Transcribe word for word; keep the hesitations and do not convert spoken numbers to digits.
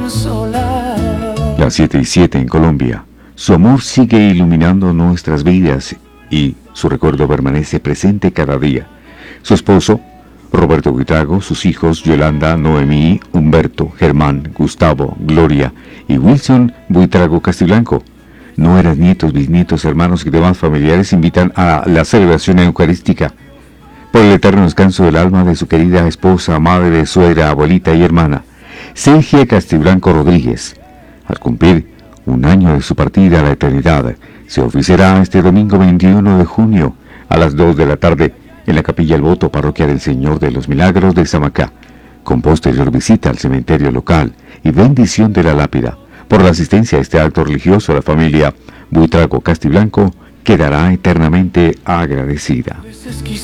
consolar. Las siete y siete en Colombia. Su amor sigue iluminando nuestras vidas y su recuerdo permanece presente cada día. Su esposo, Roberto Buitrago, sus hijos Yolanda, Noemí, Humberto, Germán, Gustavo, Gloria y Wilson Buitrago Castiblanco. Nueras, nietos, bisnietos, hermanos y demás familiares invitan a la celebración eucarística por el eterno descanso del alma de su querida esposa, madre, suegra, abuelita y hermana, Sergia Castiblanco Rodríguez. Al cumplir un año de su partida a la eternidad, se oficiará este domingo veintiuno de junio a las dos de la tarde en la Capilla El Voto, Parroquia del Señor de los Milagros de Samacá, con posterior visita al cementerio local y bendición de la lápida. Por la asistencia a este acto religioso, la familia Buitrago Castiblanco quedará eternamente agradecida.